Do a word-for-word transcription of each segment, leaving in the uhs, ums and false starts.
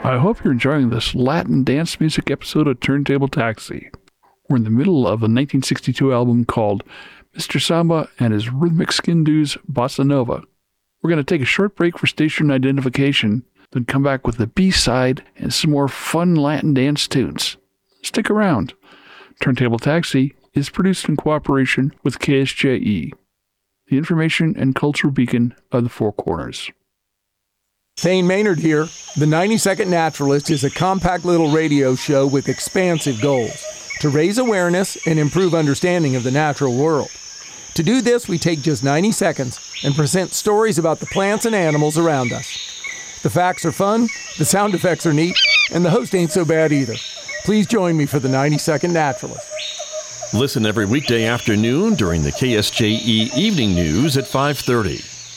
I hope you're enjoying this Latin dance music episode of Turntable Taxi. We're in the middle of a nineteen sixty-two album called Mister Samba and His Rhythmic Skin Dudes Bossa Nova. We're going to take a short break for station identification, then come back with the B-side and some more fun Latin dance tunes. Stick around. Turntable Taxi is produced in cooperation with K S J E, the information and cultural beacon of the Four Corners. Thane Maynard here. The ninety second Naturalist is a compact little radio show with expansive goals to raise awareness and improve understanding of the natural world. To do this, we take just ninety seconds and present stories about the plants and animals around us. The facts are fun, the sound effects are neat, and the host ain't so bad either. Please join me for the ninety second Naturalist. Listen every weekday afternoon during the K S J E Evening News at five thirty.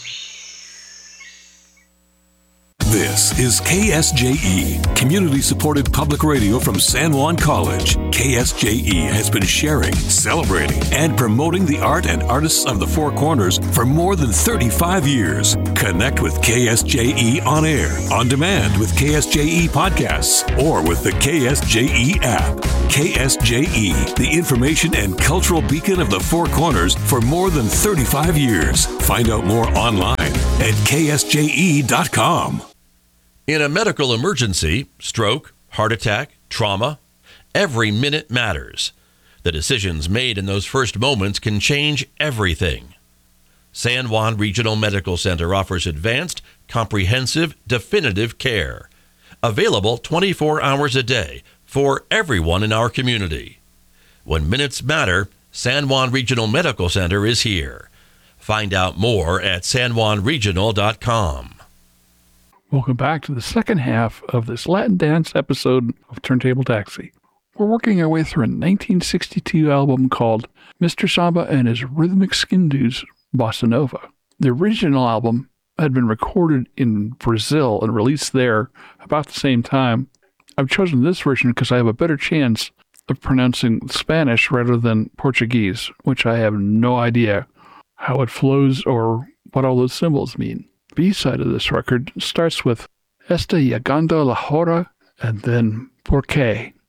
This is K S J E, community-supported public radio from San Juan College. K S J E has been sharing, celebrating, and promoting the art and artists of the Four Corners for more than thirty-five years. Connect with K S J E on air, on demand with K S J E podcasts, or with the K S J E app. K S J E, the information and cultural beacon of the Four Corners for more than thirty-five years. Find out more online at K S J E dot com. In a medical emergency, stroke, heart attack, trauma, every minute matters. The decisions made in those first moments can change everything. San Juan Regional Medical Center offers advanced, comprehensive, definitive care. Available twenty-four hours a day for everyone in our community. When minutes matter, San Juan Regional Medical Center is here. Find out more at san juan regional dot com. Welcome back to the second half of this Latin dance episode of Turntable Taxi. We're working our way through a nineteen sixty-two album called Mister Samba and His Rhythmic Skin Dudes Bossa Nova. The original album had been recorded in Brazil and released there about the same time. I've chosen this version because I have a better chance of pronouncing Spanish rather than Portuguese, which I have no idea how it flows or what all those symbols mean. B-side of this record starts with Está llegando la hora and then Por qué.